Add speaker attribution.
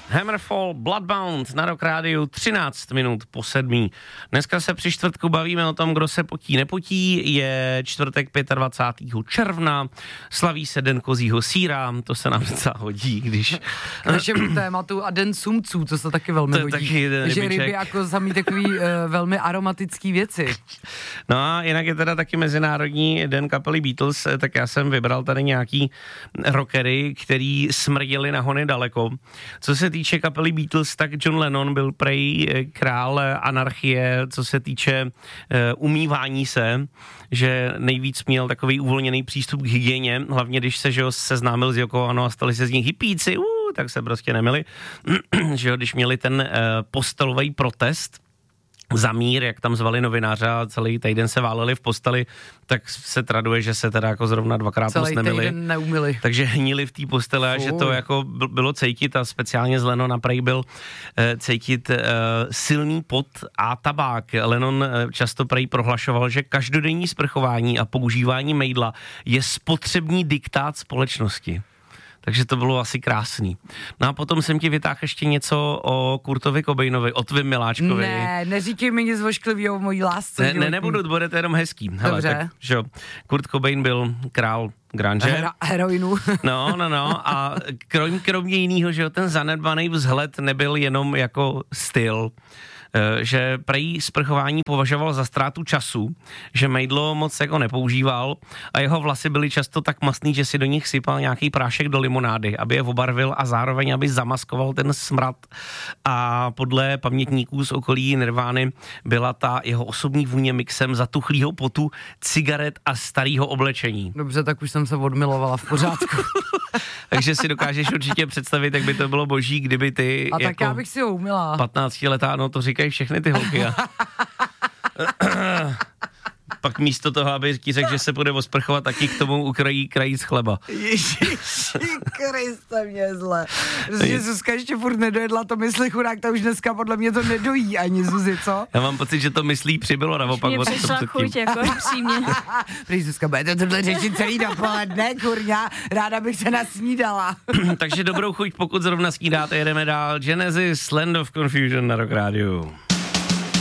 Speaker 1: Hammerfall, Bloodbound na Rock Rádiu 13 minut po 7. Dneska se při čtvrtku bavíme o tom, kdo se potí, nepotí. Je čtvrtek 25. června, slaví se Den kozího sýra, to se nám docela hodí, když...
Speaker 2: K našemu tématu a Den sumců, to se taky velmi hodí.
Speaker 1: Taky
Speaker 2: že ryby jako samý takový velmi aromatický věci.
Speaker 1: No a jinak je teda taky Mezinárodní den kapely Beatles, tak já jsem vybral tady nějaký rockery, který smrděli na hony daleko. Co se týče kapely Beatles, tak John Lennon byl prej král anarchie, co se týče umývání se, že nejvíc měl takový uvolněný přístup k hygieně, hlavně když se seznámil s Yoko Ono a stali se z nich hippíci, tak se prostě nemili, že když měli ten postelový protest za mír, jak tam zvali novináře a celý týden se váleli v posteli, tak se traduje, že se teda jako zrovna dvakrát moc nemili.
Speaker 2: Celý týden neumili.
Speaker 1: Takže hnili v té postele a že to jako bylo cítit a speciálně z Lennona prej byl cítit silný pot a tabák. Lennon často prej prohlašoval, že každodenní sprchování a používání mejdla je spotřební diktát společnosti. Takže to bylo asi krásný. No a potom jsem ti vytáhl ještě něco o Kurtovi Cobainovi, o tvým miláčkovi.
Speaker 2: Ne, neříkej mi nic vošklivýho o mojí lásce.
Speaker 1: Nebudu, bude to jenom hezký. Hele,
Speaker 2: dobře.
Speaker 1: tak, že Kurt Cobain byl král grunge.
Speaker 2: Heroinu.
Speaker 1: No. A kromě jinýho, že ten zanedbaný vzhled nebyl jenom jako styl, že prej sprchování považoval za ztrátu času, že mejdlo moc jako nepoužíval a jeho vlasy byly často tak mastný, že si do nich sypal nějaký prášek do limonády, aby je obarvil a zároveň, aby zamaskoval ten smrad. A podle pamětníků z okolí Nirvány byla ta jeho osobní vůně mixem zatuchlýho potu, cigaret a starého oblečení.
Speaker 2: Dobře, tak už jsem se odmilovala, v pořádku.
Speaker 1: Takže si dokážeš určitě představit, jak by to bylo boží, kdyby ty...
Speaker 2: A tak jako já bych si ho umila.
Speaker 1: 15letá, no to říkají všechny ty holky. Pak místo toho, aby ti řekl, že se bude osprchovat, taky k tomu ukrojí krajíc chleba.
Speaker 2: Ježiši Kriste, mě zle. Protože Zuzka ještě furt nedojedla to mysli chudák, ta už dneska podle mě to nedojí ani Zuzi, co?
Speaker 1: Já mám pocit, že to myslí přibylo naopak.
Speaker 3: Mě přišla chuť, jako přímě.
Speaker 2: Prý Zuzka, bude to tohle řešit celý dopoledne, kurňa, ráda bych se nasnídala.
Speaker 1: Takže dobrou chuť, pokud zrovna snídáte, jedeme dál. Genesis, Land of Confusion na Rock Rádiu.